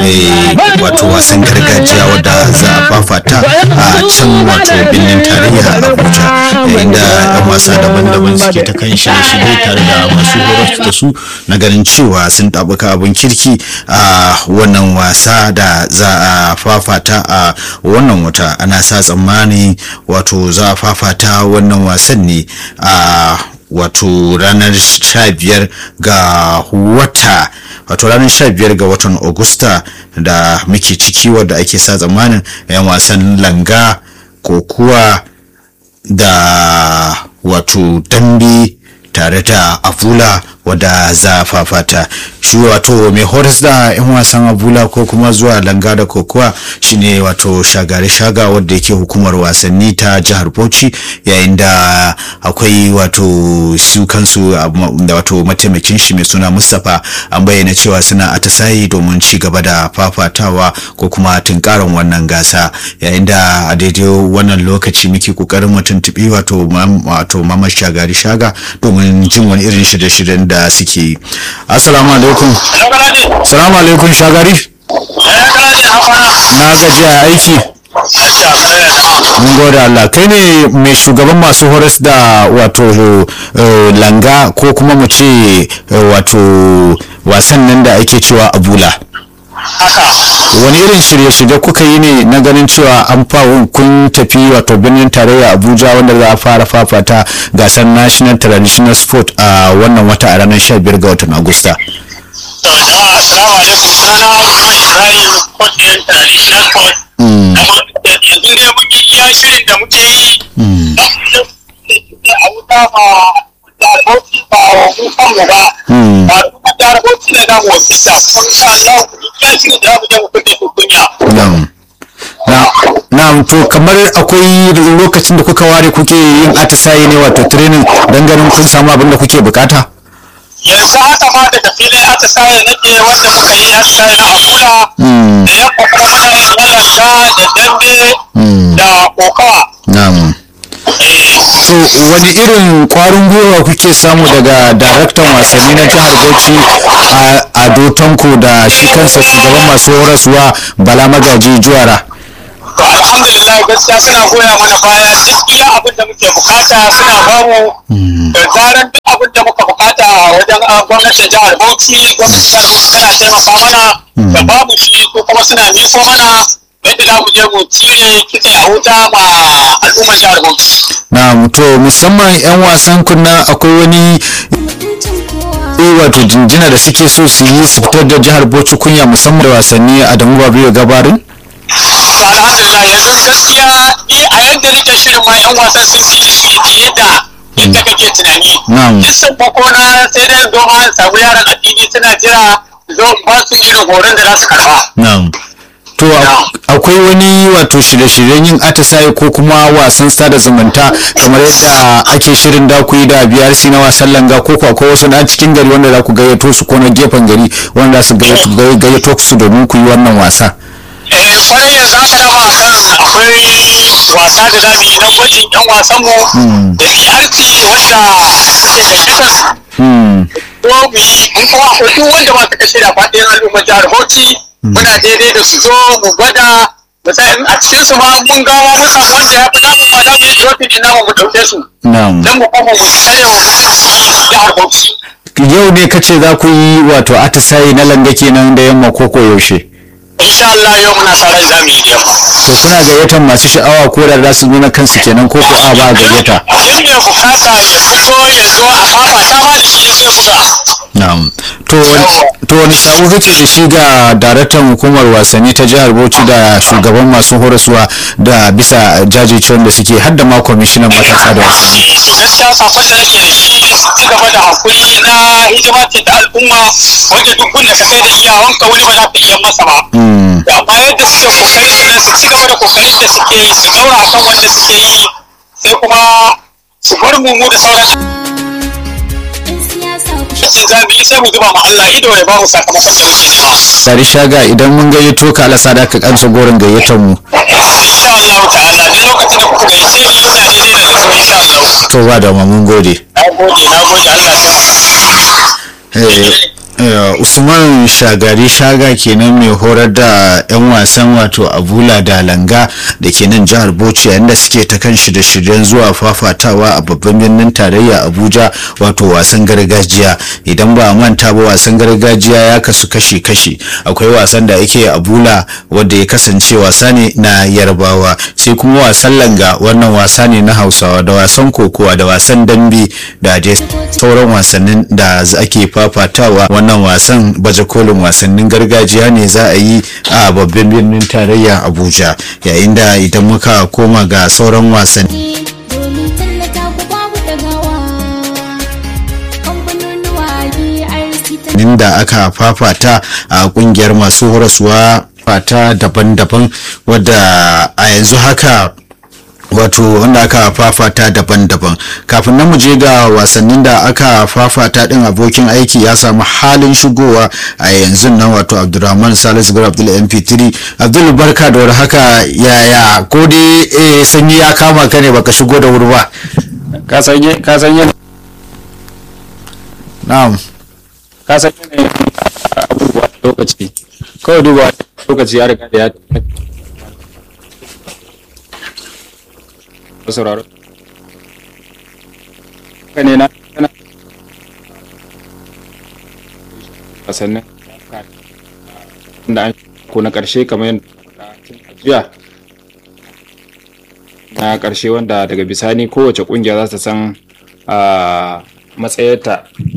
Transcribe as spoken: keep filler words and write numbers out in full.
wato wasan gargajiya wadda za a fafata a can wato birnin tarayya Abuja, yayin da yan wasa daban-daban suke ta kan shirye-shirye tare da masu horar da su na ganin cewa sun tabuka abin kirki a wannan wasa da za a fafata a wannan wata. Ana sa tsammani wato za a fafata wannan wasan ne a wato ranar sha biyar ga wata wato ranar sha biyar ga watan Agusta da muke ciki, wadda ake sa tsammanin yan wasan langa, kokuwa da wato dambe tare da abula wadda za a fafata. Shi wato mai horas da yan wasan abula ko kuma zuwa langa da kokowa shine wato Shagari Shaga, wadda yake hukumar wasanni ta jihar Bauchi, yayin da akwai wato su kansu da wato mataimakin shi mai suna Mustapha an bayyana cewa suna atisayi domin ci gaba da fafatawa ko kuma tunkarin wannan gasa, yayin da a daidai wannan lokaci muke kokarin mutuntubi wato wato Mama Shagari Shaga domin jin wani irin shirye-shiryen da suke yi. Assalamu alaikum. Assalamu alaikum Shagari. Na gaji a aiki. Mun gode Allah. Kai ne mai shugaban masu horas da wato langa ko kuma mu ce wato wasan nan da ake cewa abula. Wani irin shirye-shirye kuka yi ne na ganin cewa an fawo kun tafi wato birnin tarayya Abuja wanda za a fara fafata gasar National Traditional Sport a wannan wata a ranar sha biyar ga watan Agusta? Assalamu alaikum. Sunana Ibrahim, coach ɗin Traditional Sport. Yanzu dai mun yi iya shirin da muke yi. A wuta ba jaraboci ba wa mu kanmu ba. Ba kuma jaraboci ne na wasita. Kuma insha Allah iya shirin da mu je mu fita tukunya. Na'am, to kamar akwai lokacin da kuka ware kuke yin atisaye ne wato training don ganin kun samu abin da kuke bukata? Yanzu haka ma daga filin atisaye nake wanda muka yi atisaye na abula da yamma kuma muna yin lalata da dambe da kokawa. Na'am. So wani irin kwarin gwiwa kuke samu daga daraktan wasanni na jihar Bauchi a Dotonko da shi kansa shugaban masu horaswa Bala Magaji Juwara? To alhamdulillah gaskiya suna goya mana baya duk iya abin da muke bukata suna bamu da zaran duk abin da muka bukata wajen gwamnatin jihar Bauchi, gwamnatin jihar Bauchi tana taimaka mana da babu shi ko kuma suna miko mana yadda za mu je mu cire kitse a wuta ma al'ummar jihar Bauchi. Na to musamman yan wasan kunna akwai wani wato jinjina da suke so su yi su fitar da jihar Bauchi kunya musamman da wasanni a Adamu Babiyo Gabarin? To alhamdulillah yanzu gaskiya ni a yadda nake shirin ma yan wasan sun fi fiye da yadda kake tunani. Duk sun bako na sai dai zo ma samu yaran addini suna jira zo ba su irin horon da za su karba. To akwai wani wato shirye-shiryen yin atisaye ko kuma wasan sada zumunta kamar yadda ake shirin da ku yi da B R C na wasan langa, ko akwai wasu na cikin gari wanda za ku gayyato su ko na gefen gari wanda su gayyato su domin ku yi wannan wasa? Eh kwarai yanzu haka dama akan akwai wasa da zamu yi na gwajin yan wasan mu da B R C wanda suke gayyatar su. Ko mu yi mun kuma akwai duk wanda ba su kashe da faɗin al'ummar jihar Bauchi muna daidai da su zo mu gwada misali a cikin su ma mun gawa mun samu wanda ya fi namu ma da mu yi trophy din namu mu dauke su dan mu kuma mu tsare wa jihar Bauchi. Yau ne kace za ku yi wato atisaye na langa kenan da yamma ko ko yaushe? Insha Allah yau muna sa ran zamu yi da yamma. To kuna gayyatar masu sha'awa ko da za su nuna kansu kenan ko ko a ba gayyata? Yin mai bukata ya fito ya zo a fafata ma da shi ya zai buga. Na'am. To wani sabo kake da shi ga daraktan hukumar wasanni ta jihar Bauchi da shugaban masu horaswa da bisa jajircewar da suke har da ma kwamishinan matasa da wasanni? Gaskiya sakon da nake da shi su ci gaba da hakuri na hidima ce ta al'umma wanda duk wanda ka kai da iyawanka wani ba za ka iya masa ba. Amma yadda suke kokari na su ci gaba da kokarin da suke yi su daura akan wanda suke yi sai kuma su bar mu mu da sauran ce za mu yi sai mu zuba ma Allah ido ya ba mu sakamakon da muke nema. Sari Shaga idan mun gayyato ka Allah sada ka kansa gorin gayyatar mu. Insha Allah ta'ala duk lokacin da kuka gayyace ni ina daidai da zuwa insha Allah. To ba da mun gode. Na gode na gode Allah ya. Eh Usman Shagari Shaga kenan mai horar da 'yan wasan wato Abula da Langa da ke nan jihar Bauchi inda suke ta kan shirye shiryen zuwa fafatawa a babban birnin tarayya Abuja wato wasan gargajiya. Idan ba manta ba wasan gargajiya ya kasu kashi-kashi, akwai wasan da yake Abula wanda ya kasance wasa ne na Yarbawa, sai kuma wasan Langa wannan wasa ne na Hausawa, da wasan kokowa da wasan dambe da dai sauran wasannin da ake fafatawa. Wannan wasan baje kolin wasannin gargajiya ne za a yi a babban birnin tarayya Abuja, yayin da idan muka koma ga sauran wasanni da aka fafata a kungiyar masu horaswa fata daban-daban wadda a yanzu haka wato wanda aka fafata daban-daban. Kafin nan mu je ga wasannin da aka fafata din, abokin aiki ya samu halin shigowa a yanzu nan wato Abdulrahman Salisu Gar Abdul M P three. Abdul, barka da war haka, yaya ko dai eh sanyi ya kama ka ne baka shigo da wuri ba? Ka sanye ka sanye na'am ka sanye ne abubuwa lokaci kawai duba lokaci ya riga da ya sauraro ka ne na wasannin da an ko na karshe kamar yadda jiya na karshe wanda daga bisani kowace kungiya za ta san matsayarta